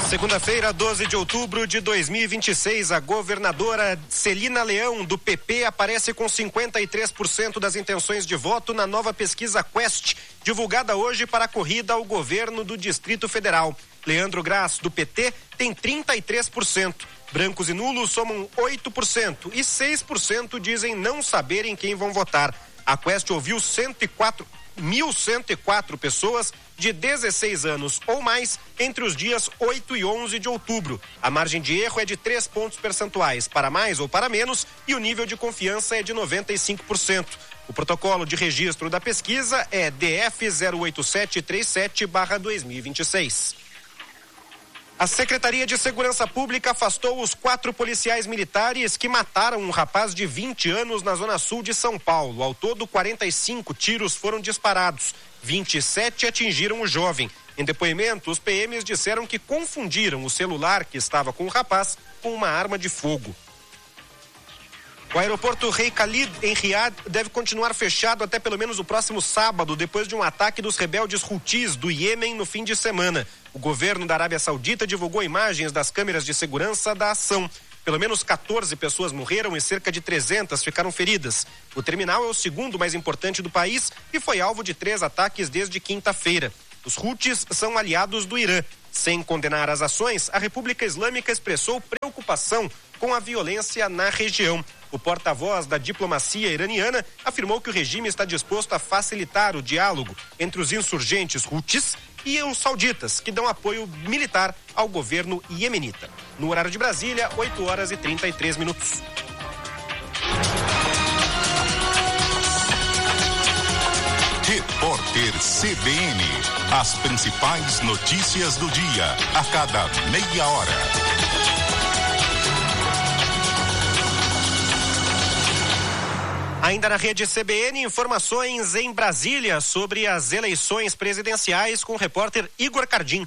Segunda-feira, 12 de outubro de 2026, a governadora Celina Leão, do PP, aparece com 53% das intenções de voto na nova pesquisa Quest, divulgada hoje para a corrida ao governo do Distrito Federal. Leandro Graz, do PT, tem 33%. Brancos e nulos somam 8% e 6% dizem não saberem quem vão votar. A Quest ouviu 1.104 pessoas de 16 anos ou mais entre os dias 8 e 11 de outubro. A margem de erro é de 3 pontos percentuais, para mais ou para menos, e o nível de confiança é de 95%. O protocolo de registro da pesquisa é DF 08737/2026. A Secretaria de Segurança Pública afastou os 4 policiais militares que mataram um rapaz de 20 anos na zona sul de São Paulo. Ao todo, 45 tiros foram disparados. 27 atingiram o jovem. Em depoimento, os PMs disseram que confundiram o celular que estava com o rapaz com uma arma de fogo. O aeroporto Rei Khalid, em Riad, deve continuar fechado até pelo menos o próximo sábado, depois de um ataque dos rebeldes Houthis do Iêmen no fim de semana. O governo da Arábia Saudita divulgou imagens das câmeras de segurança da ação. Pelo menos 14 pessoas morreram e cerca de 300 ficaram feridas. O terminal é o segundo mais importante do país e foi alvo de 3 ataques desde quinta-feira. Os Houthis são aliados do Irã. Sem condenar as ações, a República Islâmica expressou preocupação com a violência na região. O porta-voz da diplomacia iraniana afirmou que o regime está disposto a facilitar o diálogo entre os insurgentes Houthis e os sauditas, que dão apoio militar ao governo iemenita. No horário de Brasília, 8h33. Repórter CBN. As principais notícias do dia, a cada meia hora. Ainda na rede CBN, informações em Brasília sobre as eleições presidenciais com o repórter Igor Cardim.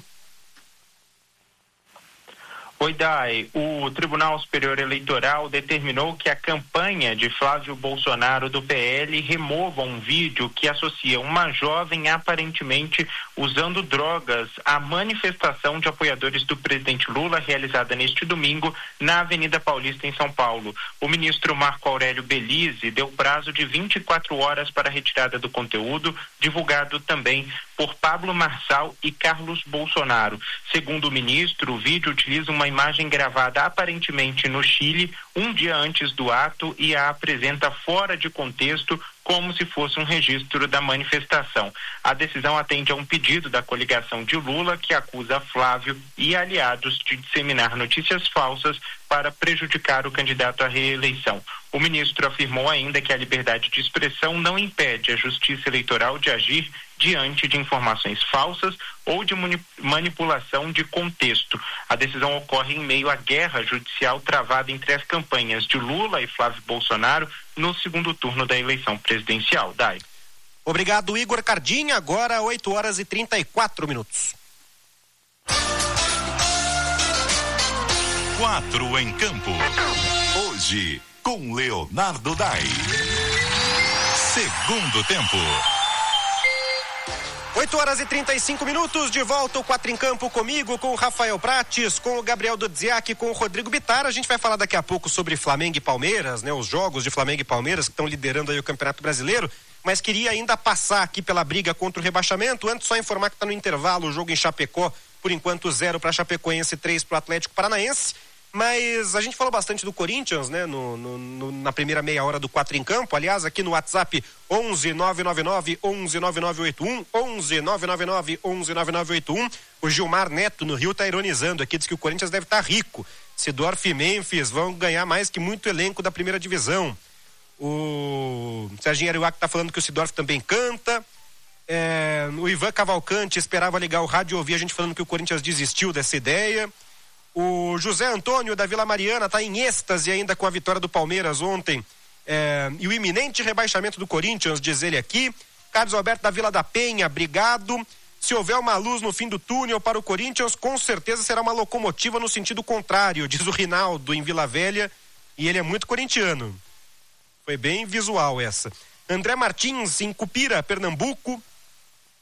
Oi, Dai. O Tribunal Superior Eleitoral determinou que a campanha de Flávio Bolsonaro do PL remova um vídeo que associa uma jovem aparentemente usando drogas à manifestação de apoiadores do presidente Lula realizada neste domingo na Avenida Paulista, em São Paulo. O ministro Marco Aurélio Belize deu prazo de 24 horas para a retirada do conteúdo, divulgado também por Pablo Marçal e Carlos Bolsonaro. Segundo o ministro, o vídeo utiliza uma imagem gravada aparentemente no Chile um dia antes do ato e a apresenta fora de contexto, como se fosse um registro da manifestação. A decisão atende a um pedido da coligação de Lula, que acusa Flávio e aliados de disseminar notícias falsas para prejudicar o candidato à reeleição. O ministro afirmou ainda que a liberdade de expressão não impede a Justiça Eleitoral de agir diante de informações falsas ou de manipulação de contexto. A decisão ocorre em meio à guerra judicial travada entre as campanhas de Lula e Flávio Bolsonaro no segundo turno da eleição presidencial. Dai. Obrigado, Igor Cardim. Agora 8h34. 4 em campo. Hoje, com Leonardo Dai. Segundo tempo. 8h35, de volta o 4 em campo comigo, com o Rafael Prates, com o Gabriel Dodziak, com o Rodrigo Bittar. A gente vai falar daqui a pouco sobre Flamengo e Palmeiras, né? Os jogos de Flamengo e Palmeiras que estão liderando aí o Campeonato Brasileiro, mas queria ainda passar aqui pela briga contra o rebaixamento. Antes, só informar que está no intervalo o jogo em Chapecó, por enquanto 0 para Chapecoense, 3 para o Atlético Paranaense. Mas a gente falou bastante do Corinthians, né? Na primeira meia hora do 4 em campo. Aliás, aqui no WhatsApp 11 999 11 9981, 11 999 11 9981. O Gilmar Neto no Rio tá ironizando aqui, diz que o Corinthians deve estar rico. Sidorf e Memphis vão ganhar mais que muito elenco da primeira divisão. O Serginho Ariuac tá falando que o Sidorf também canta. O Ivan Cavalcante esperava ligar o rádio e ouvir a gente falando que o Corinthians desistiu dessa ideia. O José Antônio da Vila Mariana está em êxtase ainda com a vitória do Palmeiras ontem e o iminente rebaixamento do Corinthians, diz ele aqui. Carlos Alberto da Vila da Penha, obrigado. Se houver uma luz no fim do túnel para o Corinthians, com certeza será uma locomotiva no sentido contrário, diz o Rinaldo em Vila Velha, e ele é muito corintiano. Foi bem visual essa. André Martins em Cupira, Pernambuco.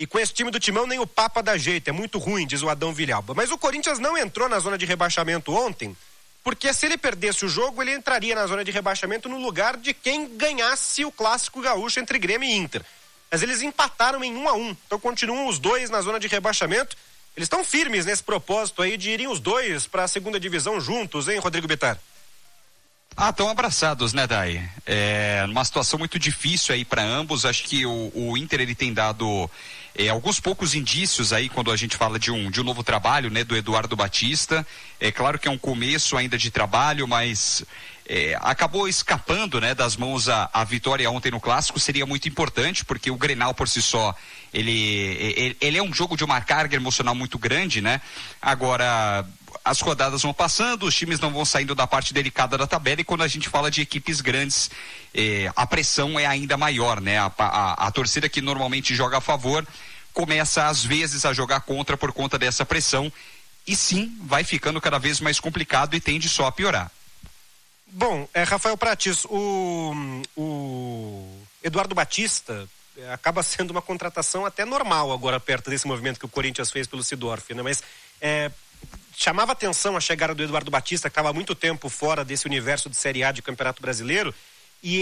E com esse time do Timão nem o Papa dá jeito, é muito ruim, diz o Adão Vilhalba. Mas o Corinthians não entrou na zona de rebaixamento ontem, porque se ele perdesse o jogo, ele entraria na zona de rebaixamento no lugar de quem ganhasse o clássico gaúcho entre Grêmio e Inter. Mas eles empataram em 1-1, então continuam os dois na zona de rebaixamento. Eles estão firmes nesse propósito aí de irem os dois para a segunda divisão juntos, hein, Rodrigo Bittar? Estão abraçados, né, Dai? Numa situação muito difícil aí para ambos. Acho que o Inter ele tem dado alguns poucos indícios aí quando a gente fala de um novo trabalho, né, do Eduardo Batista. É claro que é um começo ainda de trabalho, mas acabou escapando, né, das mãos a vitória ontem no clássico. Seria muito importante, porque o Grenal por si só ele é um jogo de uma carga emocional muito grande, né? Agora as rodadas vão passando, os times não vão saindo da parte delicada da tabela, e quando a gente fala de equipes grandes, a pressão é ainda maior, né? A torcida que normalmente joga a favor começa às vezes a jogar contra por conta dessa pressão, e sim, vai ficando cada vez mais complicado e tende só a piorar. Bom, Rafael Prates, o Eduardo Batista acaba sendo uma contratação até normal agora perto desse movimento que o Corinthians fez pelo Seedorf, né? Mas chamava atenção a chegada do Eduardo Batista, que estava há muito tempo fora desse universo de Série A de Campeonato Brasileiro, e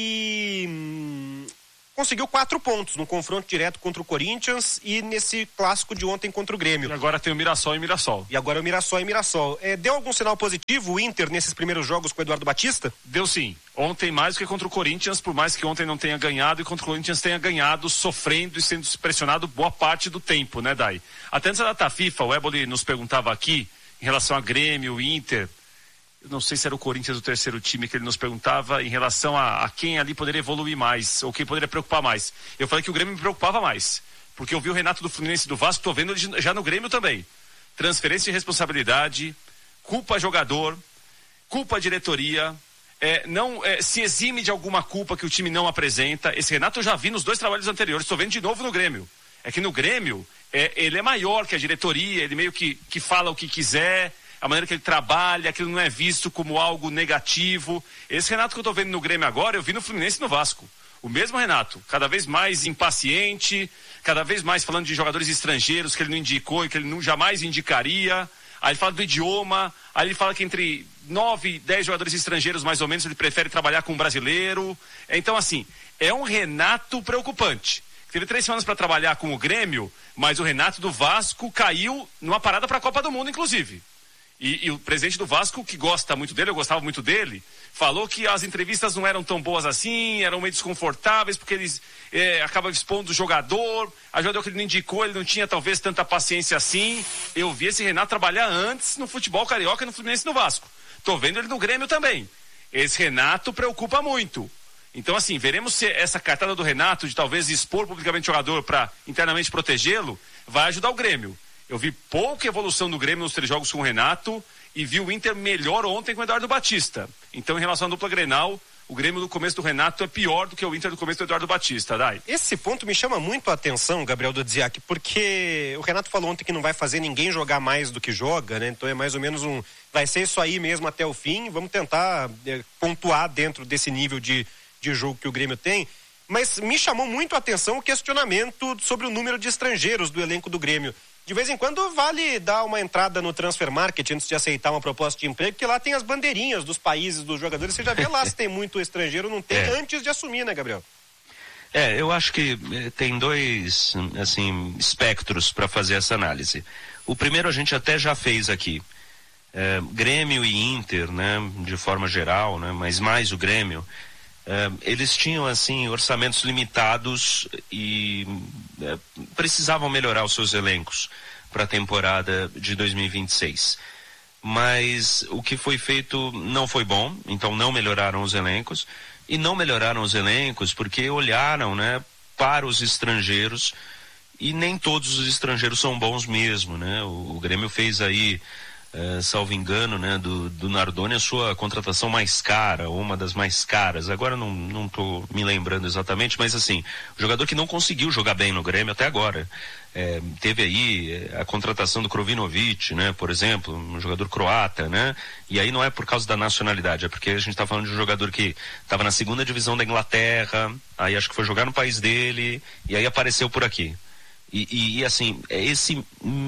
ele conseguiu 4 pontos no confronto direto contra o Corinthians e nesse clássico de ontem contra o Grêmio. E agora tem o Mirassol e Mirassol. E agora o Mirassol e Mirassol. Deu algum sinal positivo o Inter nesses primeiros jogos com o Eduardo Batista? Deu sim. Ontem mais do que contra o Corinthians, por mais que ontem não tenha ganhado e contra o Corinthians tenha ganhado, sofrendo e sendo pressionado boa parte do tempo, né, Dai? Até antes da data FIFA, o Éboli nos perguntava aqui, em relação a Grêmio, Inter, eu não sei se era o Corinthians o terceiro time que ele nos perguntava em relação a quem ali poderia evoluir mais, ou quem poderia preocupar mais. Eu falei que o Grêmio me preocupava mais, porque eu vi o Renato do Fluminense e do Vasco, tô vendo ele já no Grêmio também. Transferência de responsabilidade, culpa jogador, culpa diretoria, não se exime de alguma culpa que o time não apresenta. Esse Renato eu já vi nos 2 trabalhos anteriores, estou vendo de novo no Grêmio. É que no Grêmio, ele é maior que a diretoria, ele meio que fala o que quiser, a maneira que ele trabalha, aquilo não é visto como algo negativo. Esse Renato que eu estou vendo no Grêmio agora, eu vi no Fluminense e no Vasco. O mesmo Renato, cada vez mais impaciente, cada vez mais falando de jogadores estrangeiros que ele não indicou e que ele jamais indicaria. Aí ele fala do idioma, aí ele fala que entre 9 e 10 jogadores estrangeiros, mais ou menos, ele prefere trabalhar com um brasileiro. Então, assim, é um Renato preocupante. Teve 3 semanas para trabalhar com o Grêmio, mas o Renato do Vasco caiu numa parada para a Copa do Mundo, inclusive. E o presidente do Vasco, que gosta muito dele, eu gostava muito dele, falou que as entrevistas não eram tão boas assim, eram meio desconfortáveis, porque eles acabam expondo o jogador, a jogador que ele não indicou, ele não tinha talvez tanta paciência assim. Eu vi esse Renato trabalhar antes no futebol carioca, no Fluminense e no Vasco. Tô vendo ele no Grêmio também. Esse Renato preocupa muito. Então, assim, veremos se essa cartada do Renato de talvez expor publicamente o jogador para internamente protegê-lo, vai ajudar o Grêmio. Eu vi pouca evolução do Grêmio nos 3 jogos com o Renato e vi o Inter melhor ontem com o Eduardo Batista. Então, em relação à dupla Grenal, o Grêmio do começo do Renato é pior do que o Inter do começo do Eduardo Batista, Dai. Esse ponto me chama muito a atenção, Gabriel Dodziak, porque o Renato falou ontem que não vai fazer ninguém jogar mais do que joga, né? Então é mais ou menos vai ser isso aí mesmo até o fim, vamos tentar pontuar dentro desse nível de jogo que o Grêmio tem. Mas me chamou muito a atenção o questionamento sobre o número de estrangeiros do elenco do Grêmio. De vez em quando vale dar uma entrada no Transfer Market antes de aceitar uma proposta de emprego, porque lá tem as bandeirinhas dos países dos jogadores. Você já vê lá se tem muito estrangeiro ou não tem antes de assumir, né, Gabriel? Eu acho que tem 2, assim, espectros para fazer essa análise. O primeiro a gente até já fez aqui. Grêmio e Inter, né, de forma geral, né, mas mais o Grêmio, eles tinham assim orçamentos limitados e precisavam melhorar os seus elencos para a temporada de 2026. Mas o que foi feito não foi bom, então não melhoraram os elencos, e não melhoraram os elencos porque olharam, né, para os estrangeiros, e nem todos os estrangeiros são bons mesmo, né? O Grêmio fez aí, salvo engano, né, do Nardoni, a sua contratação mais cara, ou uma das mais caras. Agora não tô me lembrando exatamente, mas assim, o jogador que não conseguiu jogar bem no Grêmio até agora. Teve aí a contratação do Krovinovic, né, por exemplo, um jogador croata, né, e aí não é por causa da nacionalidade, é porque a gente está falando de um jogador que estava na 2ª divisão da Inglaterra, aí acho que foi jogar no país dele, e aí apareceu por aqui. E assim, esse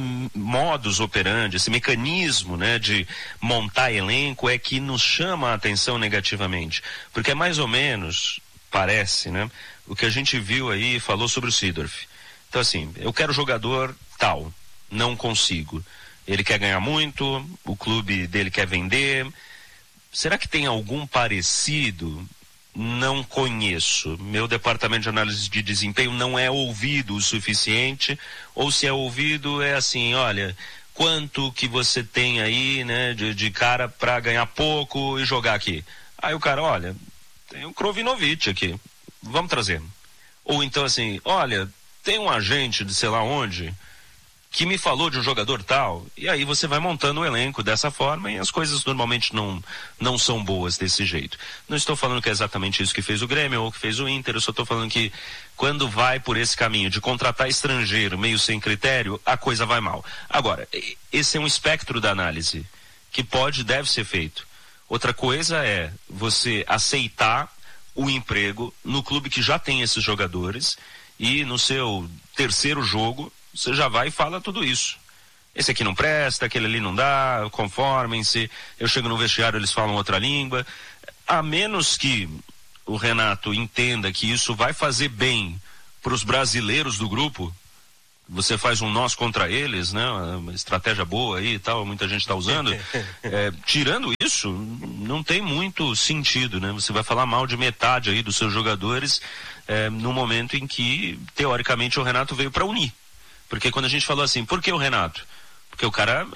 modus operandi, esse mecanismo, né, de montar elenco é que nos chama a atenção negativamente. Porque é mais ou menos, parece, né, o que a gente viu aí, falou sobre o Seedorf. Então assim, eu quero jogador tal, não consigo. Ele quer ganhar muito, o clube dele quer vender. Será que tem algum parecido? Não conheço. Meu departamento de análise de desempenho não é ouvido o suficiente, ou se é ouvido é assim, olha, quanto que você tem aí, né, de cara para ganhar pouco e jogar aqui. Aí o cara, olha, tem o Krovinovic aqui, vamos trazer. Ou então assim, olha, tem um agente de sei lá onde que me falou de um jogador tal, e aí você vai montando o elenco dessa forma e as coisas normalmente não são boas desse jeito. Não estou falando que é exatamente isso que fez o Grêmio ou que fez o Inter, eu só estou falando que quando vai por esse caminho de contratar estrangeiro meio sem critério, a coisa vai mal. Agora, esse é um espectro da análise que pode e deve ser feito. Outra coisa é você aceitar o emprego no clube que já tem esses jogadores e no seu terceiro jogo você já vai e fala tudo isso. Esse aqui não presta, aquele ali não dá, conformem-se, eu chego no vestiário, eles falam outra língua. A menos que o Renato entenda que isso vai fazer bem para os brasileiros do grupo, você faz um nós contra eles, né? Uma estratégia boa aí e tal, muita gente está usando. Tirando isso, não tem muito sentido, né? Você vai falar mal de metade aí dos seus jogadores no momento em que, teoricamente, o Renato veio para unir. Porque quando a gente falou assim, por que o Renato? Porque o cara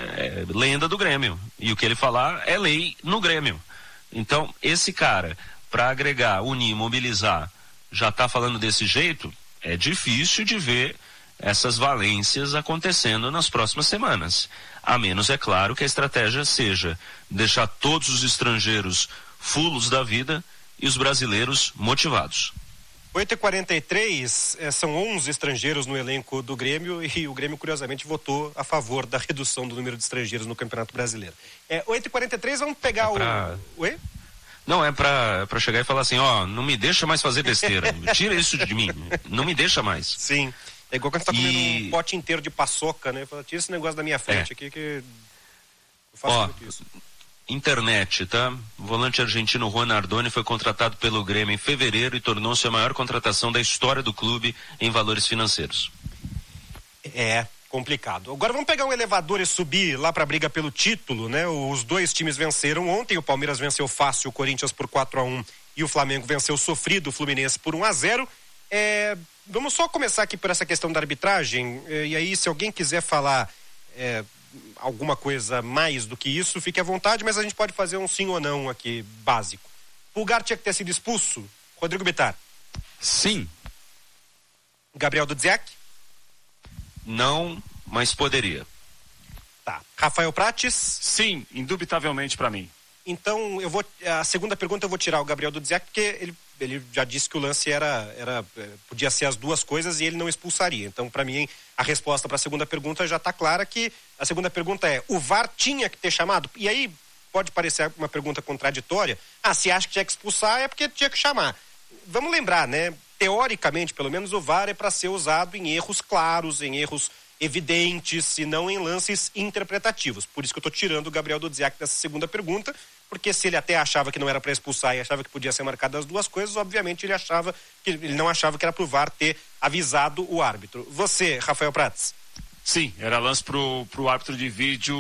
é lenda do Grêmio. E o que ele falar é lei no Grêmio. Então, esse cara, para agregar, unir, mobilizar, já está falando desse jeito, é difícil de ver essas valências acontecendo nas próximas semanas. A menos, é claro, que a estratégia seja deixar todos os estrangeiros fulos da vida e os brasileiros motivados. 8h43, são 11 estrangeiros no elenco do Grêmio e o Grêmio, curiosamente, votou a favor da redução do número de estrangeiros no Campeonato Brasileiro. 8h43, vamos pegar Oi? Não, é pra chegar e falar assim, ó, não me deixa mais fazer besteira, tira isso de mim, não me deixa mais. Sim, é igual quando você tá comendo um pote inteiro de paçoca, né? Fala, tira esse negócio da minha frente aqui que eu faço muito isso. Internet, tá? O volante argentino Juan Nardoni foi contratado pelo Grêmio em fevereiro e tornou-se a maior contratação da história do clube em valores financeiros. É complicado. Agora vamos pegar um elevador e subir lá para a briga pelo título, né? Os dois times venceram ontem, o Palmeiras venceu fácil o Corinthians por 4-1 e o Flamengo venceu sofrido o Fluminense por 1-0. Vamos só começar aqui por essa questão da arbitragem, e aí se alguém quiser falar alguma coisa mais do que isso, fique à vontade, mas a gente pode fazer um sim ou não aqui, básico. Pulgar tinha que ter sido expulso? Rodrigo Bittar? Sim. Gabriel Dudziak? Não, mas poderia. Tá. Rafael Prates? Sim, indubitavelmente para mim. Então, a segunda pergunta eu vou tirar o Gabriel Dudziak, porque ele já disse que o lance podia ser as duas coisas e ele não expulsaria. Então, para mim, a resposta para a segunda pergunta já está clara, que a segunda pergunta é, o VAR tinha que ter chamado? E aí pode parecer uma pergunta contraditória. Se acha que tinha que expulsar, é porque tinha que chamar. Vamos lembrar, né? Teoricamente, pelo menos, o VAR é para ser usado em erros claros, em erros evidentes e não em lances interpretativos. Por isso que eu estou tirando o Gabriel Dudziak dessa segunda pergunta, porque se ele até achava que não era para expulsar e achava que podia ser marcado as duas coisas, obviamente ele não achava que era pro VAR ter avisado o árbitro. Você, Rafael Prates? Sim, era lance pro árbitro de vídeo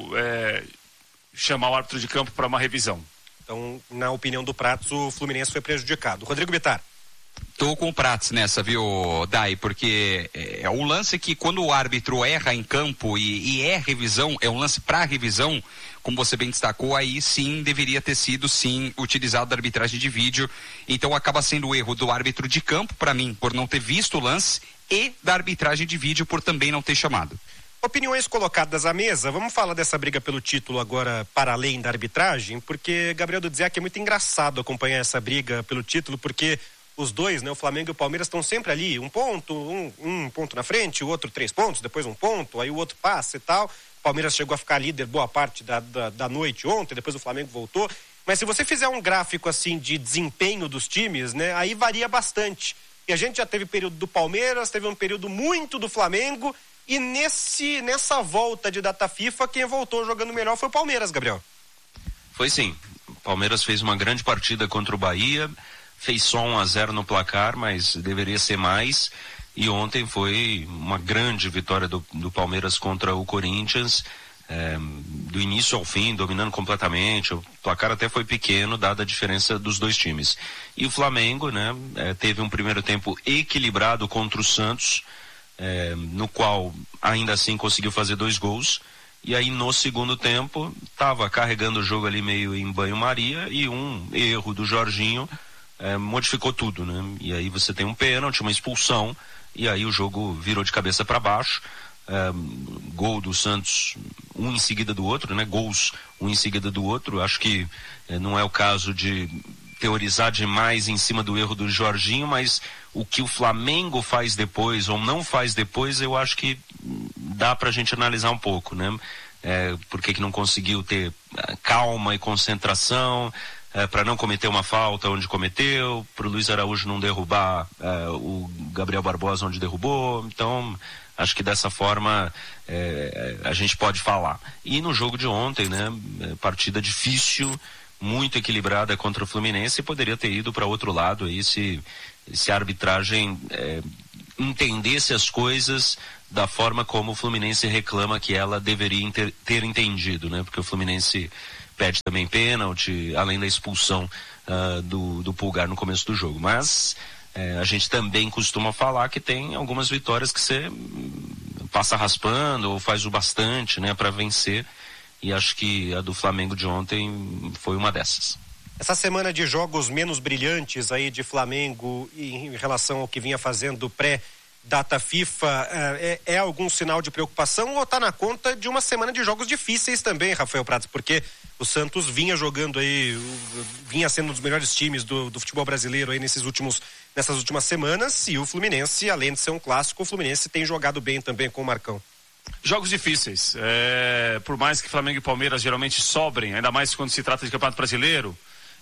chamar o árbitro de campo para uma revisão. Então, na opinião do Prates, o Fluminense foi prejudicado. Rodrigo Bittar? Tô com o Prates nessa, viu, Dai? Porque é um lance que quando o árbitro erra em campo e é revisão, é um lance para revisão, como você bem destacou, aí sim deveria ter sido sim utilizado da arbitragem de vídeo. Então acaba sendo o erro do árbitro de campo, para mim, por não ter visto o lance, e da arbitragem de vídeo por também não ter chamado. Opiniões colocadas à mesa, vamos falar dessa briga pelo título agora para além da arbitragem, porque Gabriel Dudziak, é muito engraçado acompanhar essa briga pelo título, porque os dois, né, o Flamengo e o Palmeiras, estão sempre ali, um ponto na frente, o outro 3 pontos, depois 1 ponto, aí o outro passa e tal. O Palmeiras chegou a ficar líder boa parte da noite ontem, depois o Flamengo voltou. Mas se você fizer um gráfico assim de desempenho dos times, né, aí varia bastante. E a gente já teve período do Palmeiras, teve um período muito do Flamengo, e nessa volta de data FIFA, quem voltou jogando melhor foi o Palmeiras, Gabriel. Foi sim. O Palmeiras fez uma grande partida contra o Bahia, fez só 1-0 no placar, mas deveria ser mais. E ontem foi uma grande vitória do Palmeiras contra o Corinthians, do início ao fim, dominando completamente. O placar até foi pequeno, dada a diferença dos dois times. E o Flamengo, né, teve um primeiro tempo equilibrado contra o Santos, no qual ainda assim conseguiu fazer 2 gols. E aí no segundo tempo estava carregando o jogo ali meio em banho-maria, e um erro do Jorginho modificou tudo, né? E aí você tem um pênalti, uma expulsão, e aí o jogo virou de cabeça para baixo. Gol do Santos, um em seguida do outro, né? Gols um em seguida do outro. Acho que não é o caso de teorizar demais em cima do erro do Jorginho, mas o que o Flamengo faz depois ou não faz depois, eu acho que dá pra gente analisar um pouco, né? Por que não conseguiu ter calma e concentração, para não cometer uma falta onde cometeu, pro Luiz Araújo não derrubar o Gabriel Barbosa onde derrubou. Então acho que dessa forma a gente pode falar. E no jogo de ontem, né, partida difícil, muito equilibrada contra o Fluminense, e poderia ter ido para outro lado aí se a arbitragem entendesse as coisas da forma como o Fluminense reclama que ela deveria ter entendido, né? Porque o Fluminense pede também pênalti, além da expulsão do Pulgar no começo do jogo. Mas a gente também costuma falar que tem algumas vitórias que você passa raspando ou faz o bastante, né, para vencer. E acho que a do Flamengo de ontem foi uma dessas. Essa semana de jogos menos brilhantes aí de Flamengo em relação ao que vinha fazendo pré-data FIFA, é algum sinal de preocupação ou está na conta de uma semana de jogos difíceis também, Rafael Prats? Porque o Santos vinha jogando aí, vinha sendo um dos melhores times do futebol brasileiro aí nessas últimas semanas, e o Fluminense, além de ser um clássico, o Fluminense tem jogado bem também com o Marcão. Jogos difíceis, por mais que Flamengo e Palmeiras geralmente sobrem, ainda mais quando se trata de Campeonato Brasileiro,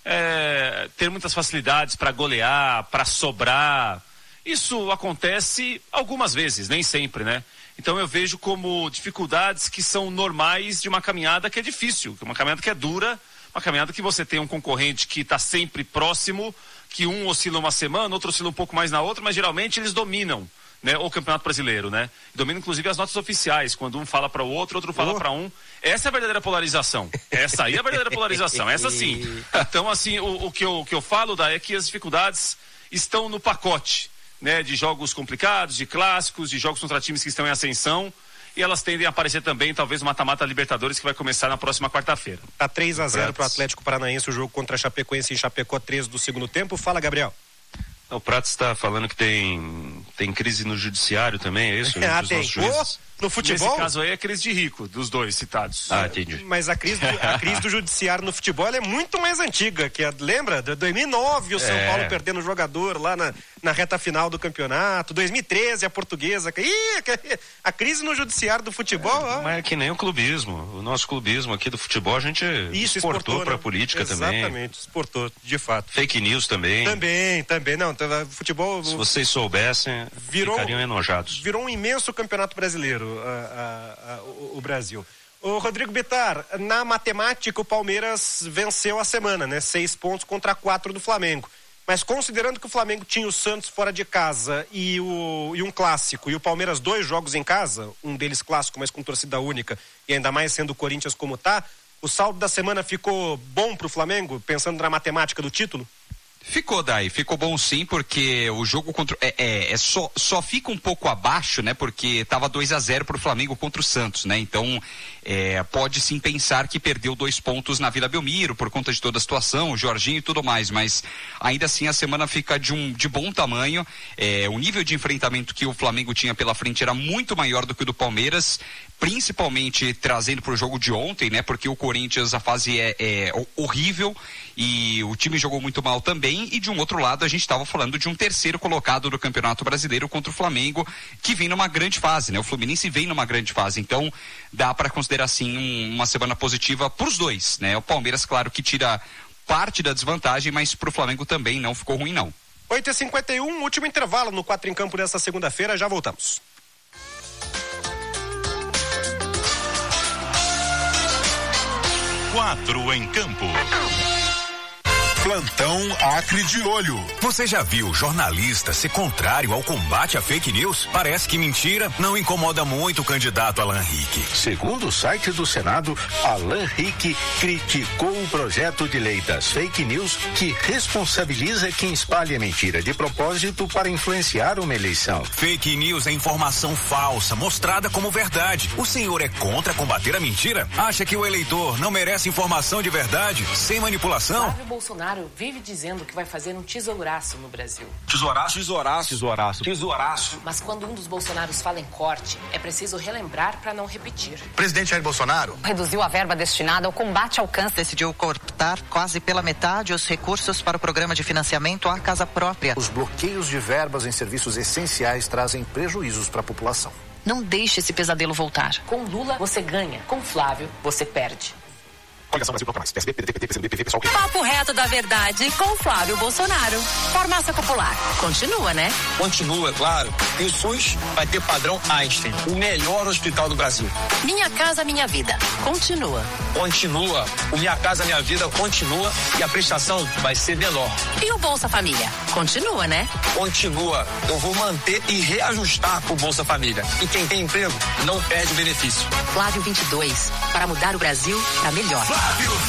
ter muitas facilidades para golear, para sobrar, isso acontece algumas vezes, nem sempre, né? Então eu vejo como dificuldades que são normais de uma caminhada que é difícil, uma caminhada que é dura, uma caminhada que você tem um concorrente que está sempre próximo, que um oscila uma semana, outro oscila um pouco mais na outra, mas geralmente eles dominam, né, o Campeonato Brasileiro, né? Dominam inclusive as notas oficiais, quando um fala para o outro, outro fala para um. Essa é a verdadeira polarização. Essa aí é a verdadeira polarização, essa sim. Então, assim, o que eu falo é que as dificuldades estão no pacote, né, de jogos complicados, de clássicos, de jogos contra times que estão em ascensão, e elas tendem a aparecer também, talvez, no mata-mata Libertadores, que vai começar na próxima quarta-feira. Tá 3-0 pro Atlético Paranaense, o jogo contra a Chapecoense em Chapecó, 3 do segundo tempo. Fala, Gabriel. O Prats está falando que tem crise no judiciário também, é isso? Tem. No futebol? Nesse caso aí é crise de rico, dos dois citados. Entendi. Mas a crise do judiciário no futebol é muito mais antiga, lembra? De 2009 o São Paulo perdendo o jogador lá na reta final do campeonato, 2013 a Portuguesa. A crise no judiciário do futebol... Mas é que nem o clubismo. O nosso clubismo aqui do futebol a gente exportou para a política também. Exatamente, exportou, de fato. Fake news também. Também. Não, futebol... Se vocês soubessem, ficariam enojados. Virou um imenso campeonato brasileiro, o Brasil. O Rodrigo Bittar, na matemática o Palmeiras venceu a semana, né? 6 pontos contra 4 do Flamengo. Mas considerando que o Flamengo tinha o Santos fora de casa e um clássico, e o Palmeiras 2 jogos em casa, um deles clássico, mas com torcida única, e ainda mais sendo o Corinthians como tá, o saldo da semana ficou bom pro Flamengo, pensando na matemática do título? Ficou, Dai, ficou bom sim, porque o jogo contra só fica um pouco abaixo, né, porque tava 2-0 pro Flamengo contra o Santos, né, então pode sim pensar que perdeu 2 pontos na Vila Belmiro por conta de toda a situação, o Jorginho e tudo mais, mas ainda assim a semana fica de bom tamanho. O nível de enfrentamento que o Flamengo tinha pela frente era muito maior do que o do Palmeiras, principalmente trazendo pro jogo de ontem, né, porque o Corinthians, a fase é horrível e o time jogou muito mal também, e de um outro lado a gente estava falando de um terceiro colocado do Campeonato Brasileiro contra o Flamengo, que vem numa grande fase, né, o Fluminense vem numa grande fase, então dá para considerar assim uma semana positiva pros dois, né, o Palmeiras claro que tira parte da desvantagem, mas pro Flamengo também não ficou ruim não. 8h51, último intervalo no 4 em Campo nesta segunda-feira, já voltamos. Quatro em Campo. Plantão Acre de Olho. Você já viu jornalista ser contrário ao combate à fake news? Parece que mentira não incomoda muito o candidato Alan Rick. Segundo o site do Senado, Alan Rick criticou o projeto de lei das fake news que responsabiliza quem espalha mentira de propósito para influenciar uma eleição. Fake news é informação falsa, mostrada como verdade. O senhor é contra combater a mentira? Acha que o eleitor não merece informação de verdade, sem manipulação? Flávio Bolsonaro vive dizendo que vai fazer um tesouraço no Brasil. Tesouraço? Tesouraço. Tesouraço. Tesouraço. Mas quando um dos Bolsonaros fala em corte, é preciso relembrar para não repetir. Presidente Jair Bolsonaro reduziu a verba destinada ao combate ao câncer. Decidiu cortar quase pela metade os recursos para o programa de financiamento à casa própria. Os bloqueios de verbas em serviços essenciais trazem prejuízos para a população. Não deixe esse pesadelo voltar. Com Lula, você ganha. Com Flávio, você perde. Coligação Brasil mais. PSB, PDT, PT, PCdoB, PV, PSOL. Papo reto da verdade com Flávio Bolsonaro. Farmácia Popular. Continua, né? Continua, claro. E o SUS vai ter padrão Einstein, o melhor hospital do Brasil. Minha Casa Minha Vida. Continua. Continua. O Minha Casa Minha Vida continua e a prestação vai ser menor. E o Bolsa Família? Continua, né? Continua. Eu vou manter e reajustar o Bolsa Família. E quem tem emprego não perde o benefício. Flávio 22. Para mudar o Brasil para melhor. Flávio